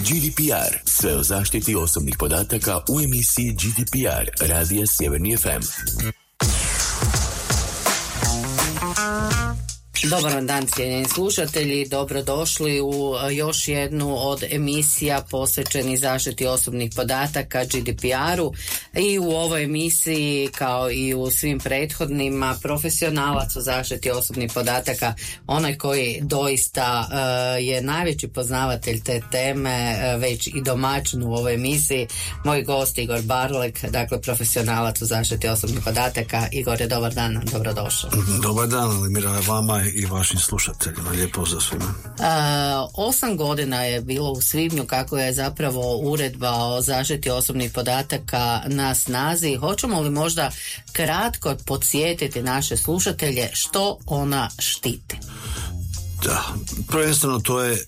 GDPR. Sve o zaštiti osobnih podataka u emisiji GDPR Radija Sjeverni FM. Dobar vam dan, cijenjeni slušatelji, dobrodošli u još jednu od emisija posvećenih zaštiti osobnih podataka, GDPR-u, i u ovoj emisiji, kao i u svim prethodnima, profesionalac u zaštiti osobnih podataka, onaj koji doista je najveći poznavatelj te teme, već i domaćin u ovoj emisiji, moj gost Igor Barlek, dakle profesionalac u zaštiti osobnih podataka. Igor, dobar dan, dobrodošao. Dobar dan, Mira, vama i vašim slušateljima. Lijep pozdrav svima. 8 godina je bilo u svibnju kako je zapravo uredba o zaštiti osobnih podataka na snazi. Hoćemo li možda kratko podsjetiti naše slušatelje što ona štiti? Da, prvenstveno to je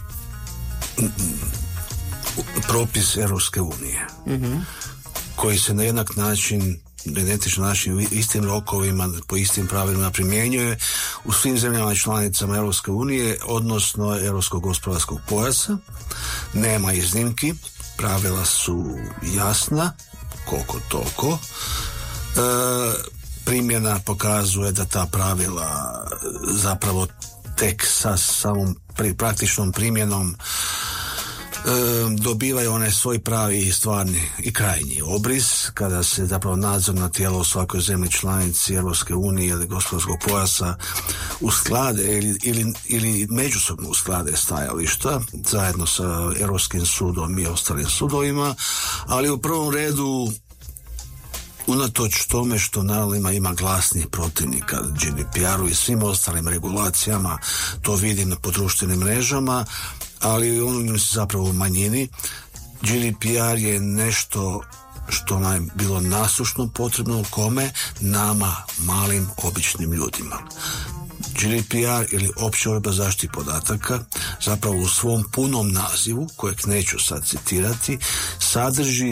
propis Europske unije, koji se na jednak način, identičan način, istim rokovima, po istim pravilima primjenjuje u svim zemljama članicama Europske unije, odnosno Europskog gospodarskog pojasa. Nema iznimki, pravila su jasna, koliko toliko. Primjena pokazuje da ta pravila zapravo tek sa samom praktičnom primjenom dobivaju onaj svoj pravi i stvarni i krajnji obris, kada se zapravo nadzorna tijela u svakoj zemlji članici Europske unije ili gospodarskog pojasa usklade ili međusobno usklade stajališta zajedno sa Europskim sudom i ostalim sudovima, ali u prvom redu unatoč tome što naravno ima glasnih protivnika GDPR-u i svim ostalim regulacijama, to vidim po društvenim mrežama, ali ono se zapravo u manjini. GDPR je nešto što nam je bilo nasušno potrebno, kome? Nama, malim, običnim ljudima. GDPR ili opća uredba zaštiti podataka zapravo u svom punom nazivu, kojeg neću sad citirati, sadrži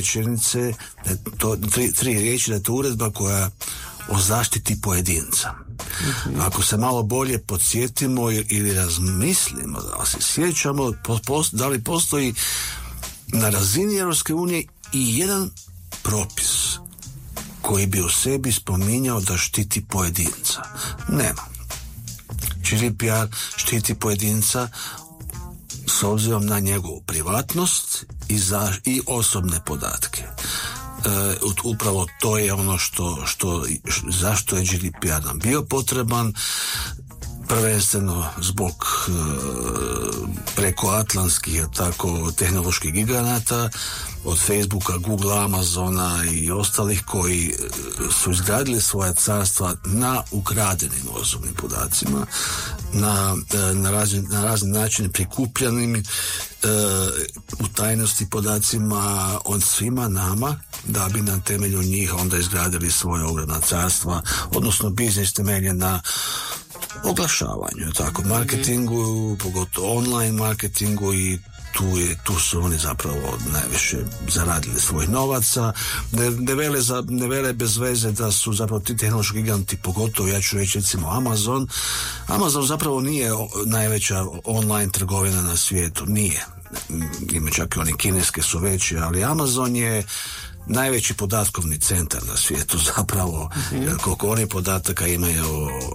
tri riječi, da je to uredba koja o zaštiti pojedinca. Ako se malo bolje podsjetimo ili razmislimo, da se sjećamo da li postoji na razini Europske unije i jedan propis koji bi u sebi spominjao da štiti pojedinca. Nema. GDPR štiti pojedinca s obzirom na njegovu privatnost i osobne podatke. Upravo to je ono zašto je GDPR nam bio potreban, prvenstveno zbog prekoatlantskih tehnoloških giganata, od Facebooka, Google, Amazona i ostalih, koji su izgradili svoja carstva na ukradenim osobnim podacima, na razne načine prikupljanim u tajnosti podacima od svima nama, da bi na temelju njih onda izgradili svoje ogromna carstva, odnosno biznis temeljen na oglašavanju, marketingu, pogotovo online marketingu, i tu su oni zapravo najviše zaradili svojih novaca. Ne vele bez veze da su zapravo ti tehnološki giganti, pogotovo ja ću reći recimo Amazon zapravo nije najveća online trgovina na svijetu, nije. Ima čak i oni kineske su veći, ali Amazon je najveći podatkovni centar na svijetu zapravo, koliko oni podataka imaju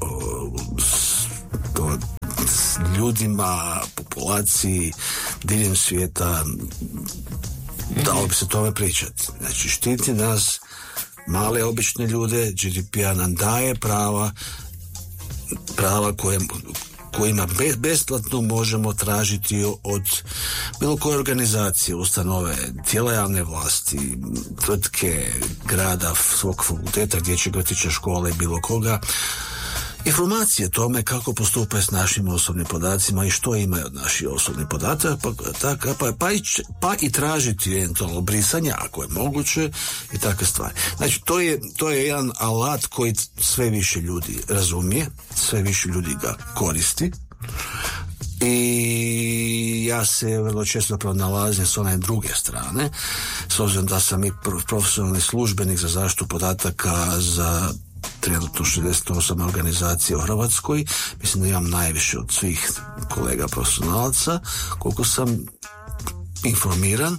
o ljudima, populaciji diljem svijeta, dalo bi se tome pričati. Znači, štiti nas, male obične ljude. GDPR nam daje prava kojima besplatno možemo tražiti od bilo koje organizacije, ustanove, tijela javne vlasti, tvrtke, grada, svog fakulteta, dječjeg vrtića, škole, bilo koga, informacije o tome kako postupaju s našim osobnim podacima i što imaju od naših osobnih podataka, pa i tražiti eventualno brisanje ako je moguće i takve stvari. Znači, to je jedan alat koji sve više ljudi razumije, sve više ljudi ga koristi, i ja se vrlo često zapravo nalazim s one druge strane, s obzirom da sam i profesionalni službenik za zaštitu podataka za trenutno 68 organizacija u Hrvatskoj. Mislim da imam najviše od svih kolega profesionalaca. Koliko sam informiran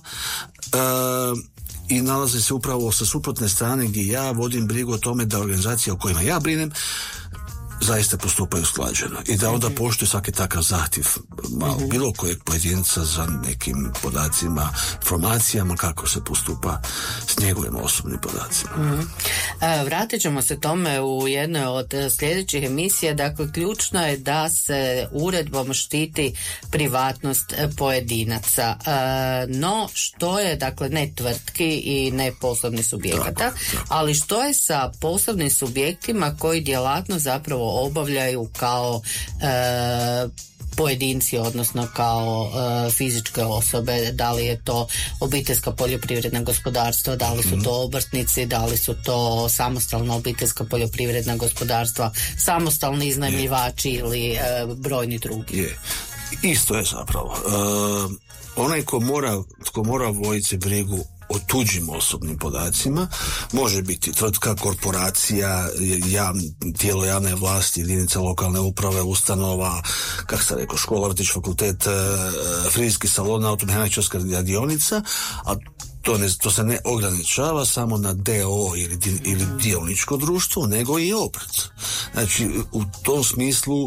i nalazi se upravo sa suprotne strane gdje ja vodim brigu o tome da organizacije o kojima ja brinem zaista postupaju usklađeno i da onda poštuje svaki takav zahtjev bilo kojeg pojedinca za nekim podacima, informacijama, kako se postupa s njegovim osobnim podacima. Vratit ćemo se tome u jednoj od sljedećih emisija. Dakle, ključno je da se uredbom štiti privatnost pojedinaca. No, što je, dakle, ne tvrtki i ne poslovnih subjekata, ali što je sa poslovnim subjektima koji djelatno zapravo obavljaju kao pojedinci, odnosno kao fizičke osobe, da li je to obiteljska poljoprivredna gospodarstva, da li su to obrtnici, da li su to samostalna obiteljska poljoprivredna gospodarstva, samostalni iznajmljivači ili brojni drugi. Isto je zapravo. Onaj tko mora voditi brigu o tuđim osobnim podacima, može biti tvrtka, korporacija, tijelo javne vlasti, jedinica lokalne uprave, ustanova, kako sam rekao, škola, vrtić, fakultet, frizerski salon, automehaničarska radionica, a to se ne ograničava samo na DO ili dioničko društvo, nego i obrt. Znači, u tom smislu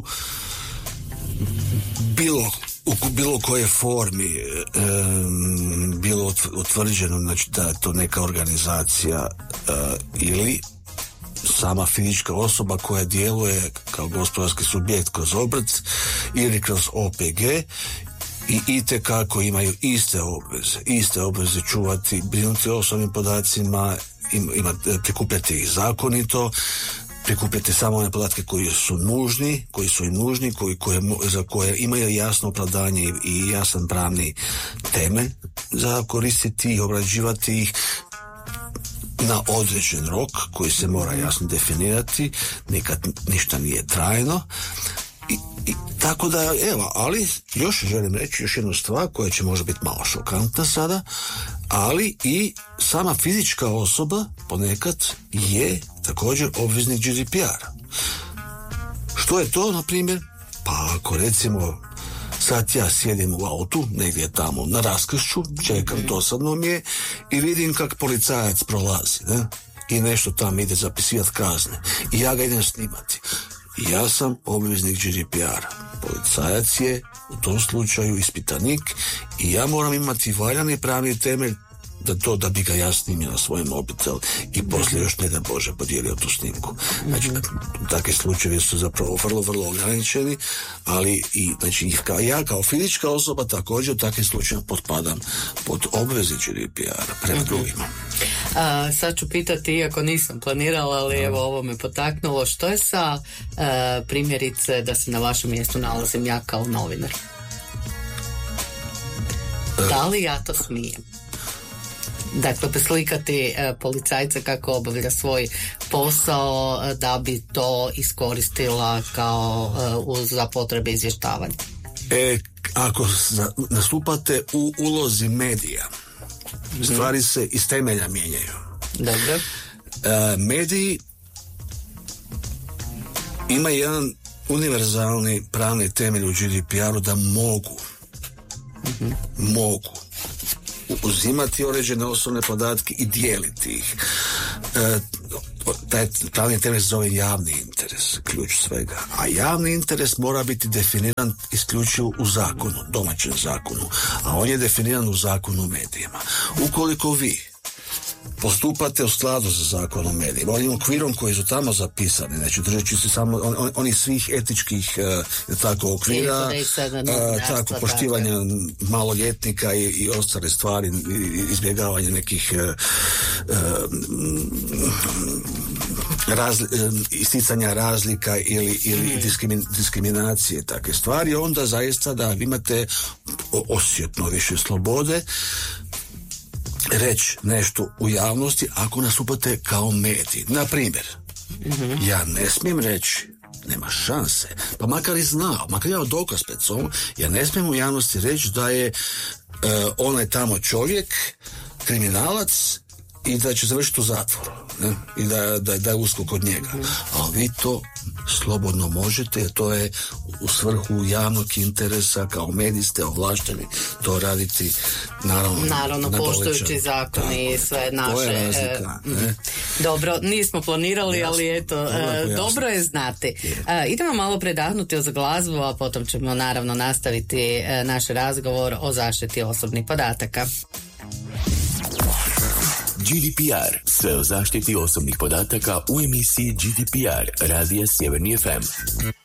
u bilo koje formi bilo utvrđeno, znači da je to neka organizacija ili sama fizička osoba koja djeluje kao gospodarski subjekt kroz obrt ili kroz OPG i itekako imaju iste obveze čuvati, brinuti o osobnim podacima, prikupljati ih zakonito, prikupljati samo one podatke koji su i nužni, za koje imaju jasno opravdanje i jasan pravni temelj za koristiti i obrađivati ih na određen rok koji se mora jasno definirati, nikad ništa nije trajno. I tako da, evo, ali još želim reći još jednu stvar koja će možda biti malo šokantna sada, ali i sama fizička osoba ponekad je također obveznik GDPR-a. Što je to, na primjer? Pa ako recimo sad ja sjedim u autu, negdje tamo na raskršću, čekam, dosadno mi je i vidim kak policajac prolazi, ne? I nešto tam ide zapisivati kazne i ja ga idem snimati. Ja sam obveznik GDPR-a. Policajac je u tom slučaju ispitanik i ja moram imati valjani pravni temelj da bi ga ja snimio na svoj mobitel i poslije još ne da Bože podijelio tu snimku. Znači, takve slučajevi su zapravo vrlo, vrlo ograničeni, ali i znači, ja kao fizička osoba također u takvim slučajima potpadam pod obveze GDPR-a prema drugima. Sad ću pitati, iako nisam planirala, ali evo ovo me potaknulo, što je sa primjerice da se na vašem mjestu nalazim ja kao novinar? Da li ja to smijem? Dakle, preslikati policajca kako obavlja svoj posao da bi to iskoristila kao za potrebe izvještavanja. Ako nastupate u ulozi medija, stvari se iz temelja mijenjaju. Dobro. Mediji ima jedan univerzalni pravni temelj u GDPR-u da mogu uzimati određene osobne podatke i dijeliti ih. Taj pravni temelj se zove javni interes, ključ svega. A javni interes mora biti definiran isključivo u zakonu, domaćem zakonu. A on je definiran u zakonu o medijima. Ukoliko vi postupate u skladu sa zakonom o medijima, onim okvirom koji su tamo zapisani, znači držeći se samo onih svih etičkih tako okvira, tako poštivanja maloljetnika i ostale stvari, izbjegavanje nekih isticanja razlika ili diskriminacije, takve stvari, onda zaista da vi imate osjetno više slobode reći nešto u javnosti ako nastupate kao medij. Na primjer, ja ne smijem reći, nema šanse, pa makar i znao, makar ja dokaz pred sobom, ja ne smijem u javnosti reći da je onaj tamo čovjek kriminalac i da će završiti u zatvoru. ne? I da je usko kod njega. Ali vi to slobodno možete, jer to je u svrhu javnog interesa, kao mediji ste ovlašteni to raditi, naravno poštujući zakoni i sve naše. To je razlika. Dobro, nismo planirali, ali eto, dobro je znati. Idemo malo predahnuti za glazbu, a potom ćemo naravno nastaviti naš razgovor o zaštiti osobnih podataka. GDPR, sve o zaštiti osobnih podataka u emisiji GDPR Radija Sjeverni FM.